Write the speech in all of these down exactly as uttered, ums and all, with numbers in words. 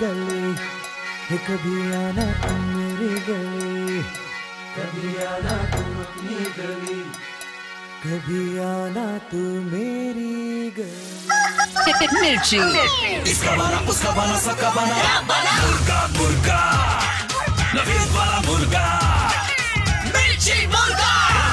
गली, कभी आना तुम मेरी गली, कभी आना तुम अपनी गली, कभी आना तू मेरी गली। मिर्ची, इसका बना उसका बना सबका बना, मुर्गा मुर्गा नवीद वाला मुर्गा, मिर्ची मुर्गा।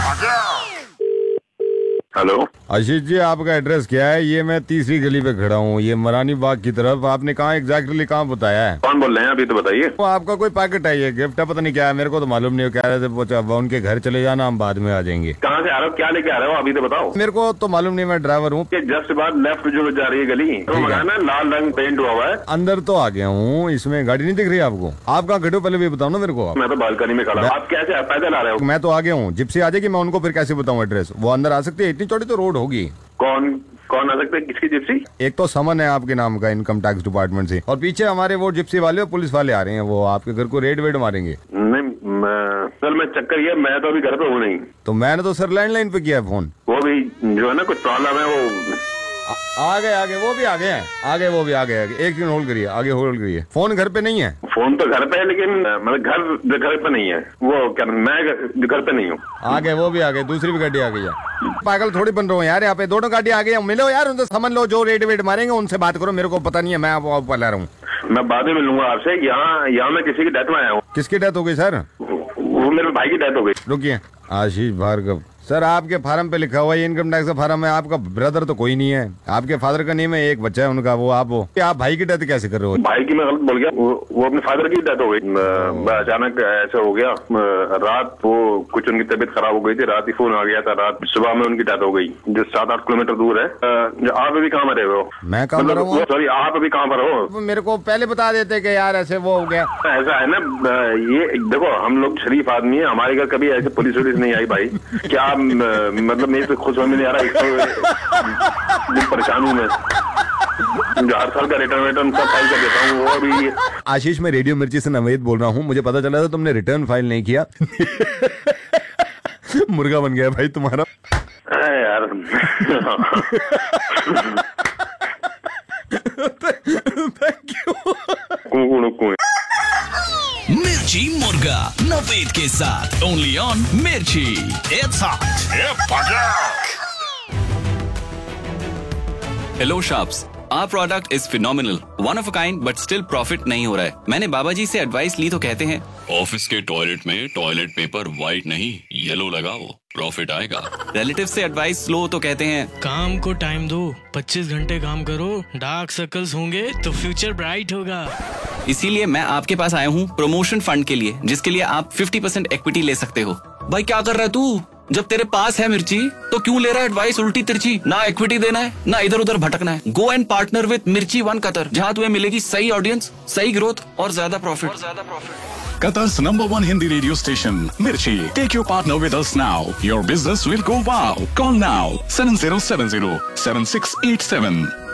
हेलो आशीष जी, आपका एड्रेस क्या है? ये मैं तीसरी गली पे खड़ा हूँ, ये मरानी बाग की तरफ। आपने कहाँ एग्जैक्टली कहाँ बताया है? कौन बोल रहे हैं अभी तो बताइए। वो आपका कोई पैकेट है, ये गिफ्ट है, पता नहीं क्या है, मेरे को तो मालूम नहीं। कह रहे थे वो उनके घर चले जाना, हम बाद में आ जाएंगे। कहाँ से आ रहे हो, क्या लेके आ रहे हो अभी तो बताओ। मेरे को तो मालूम नहीं, मैं ड्राइवर हूँ। जस्ट बाद लेफ्ट जो जा रही है गली तो मकान है, लाल रंग पेंट हुआ हुआ है। अंदर तो आ गया हूँ, इसमें गाड़ी नहीं दिख रही आपको? आप कहाँ खड़े हो पहले भी बताओ ना मेरे को। मैं तो बालकनी में खड़ा हूँ। आप कैसे पैदल आ रहे हो? मैं तो आ गया हूँ, जिप्सी आ जाएगी, मैं उनको फिर कैसे बताऊँ एड्रेस? वो अंदर आ सकती है? इतनी चौड़ी तो रोड होगी। कौन कौन आ सकते हैं? किसकी जिप्सी? एक तो समन है आपके नाम का, इनकम टैक्स डिपार्टमेंट से, और पीछे हमारे वो जिप्सी वाले और पुलिस वाले आ रहे हैं, वो आपके घर को रेड वेड मारेंगे। नहीं सर, मैं चक्कर ये मैं तो अभी घर पे हूँ नहीं। तो मैंने तो सर लैंडलाइन पे किया है फोन। वो भी जो है ना कुछ प्रॉब्लम है वो आ, आ गए आगे वो भी आ गए हैं, आगे वो भी आ गए। एक सेकंड होल्ड करिए, आगे होल्ड करिए। फोन घर पे नहीं है? फोन तो घर पे है, लेकिन मतलब घर घर पे नहीं है। वो क्या मैं घर पे नहीं हूँ। आगे वो भी आ गए, दूसरी भी गाड़ी आ गई है। पागल थोड़ी बन रहा हूँ यार, यहाँ पे दोनों गाड़ी आ गई। मिलो यार, उनसे समझ लो, जो रेड वेड मारेंगे उनसे बात करो, मेरे को पता नहीं है, मैं आप ला रहा हूँ। मैं बाद में मिलूंगा आपसे। यहाँ यहाँ मैं किसी की डेथ में आया हूँ। किसकी डेथ हो गई सर? वो मेरे भाई की डेथ हो गई। रुकिए, आशीष भार्गव सर, आपके फार्म पे लिखा हुआ है इनकम टैक्स का फार्म है। आपका ब्रदर तो कोई नहीं है, आपके फादर का नेम है, एक बच्चा है उनका, वो आप हो। आप भाई की डेथ कैसे कर रहे हो? भाई की मैं गलत बोल गया, वो, वो अपने फादर की डेथ हो गई। अचानक ऐसा हो गया, रात वो कुछ उनकी तबीयत खराब हो गई थी, रात ही फोन आ गया था, रात सुबह में उनकी डेथ हो गई, जो सात आठ किलोमीटर दूर है। आप अभी कहाँ पर हो? मैं कहाँ पर हूँ? सॉरी, आप अभी कहाँ पर हो? मेरे को पहले बता देते कि यार ऐसे वो हो गया। ऐसा है ना, ये देखो हम लोग शरीफ आदमी है, हमारे घर कभी ऐसे पुलिस वुलिस नहीं आई भाई। क्या मतलब मेरे से खुश होने नहीं आ रहा, एक तो परेशान हूँ मैं। जो हर साल का रिटर्न रिटर्न सब फाइल कर देता हूँ, वो भी। आशीष, मैं रेडियो मिर्ची से नवेद बोल रहा हूँ, मुझे पता चला था तुमने रिटर्न फाइल नहीं किया। मुर्गा बन गया भाई तुम्हारा यार। Thank you. मिर्ची मुर्गा नवेद के साथ, ओनली ऑन मिर्ची। It's hot. Hello shops, Our product is phenomenal, one of a kind, but still profit नहीं हो रहा है। मैंने बाबा जी से एडवाइस ली तो कहते हैं ऑफिस के टॉयलेट में टॉयलेट पेपर व्हाइट नहीं येलो लगाओ, प्रॉफिट आएगा। रिलेटिव से एडवाइस लो तो कहते हैं काम को टाइम दो, पच्चीस घंटे काम करो, डार्क सर्कल्स होंगे तो फ्यूचर ब्राइट होगा। इसीलिए मैं आपके पास आया हूँ प्रमोशन फंड के लिए, जिसके लिए आप पचास परसेंट इक्विटी ले सकते हो। भाई क्या कर रहा है तू? जब तेरे पास है मिर्ची तो क्यों ले रहा है एडवाइस उल्टी तिरछी? ना इक्विटी देना है, ना इधर उधर भटकना है। गो एंड पार्टनर विद मिर्ची वन कतर, जहाँ तुम्हें मिलेगी सही ऑडियंस, सही ग्रोथ और ज्यादा profit. Qatar's number one Hindi radio station, Mirchi. Take your partner with us now. Your business will go wow. Call now, seven zero seven zero seven six eight seven.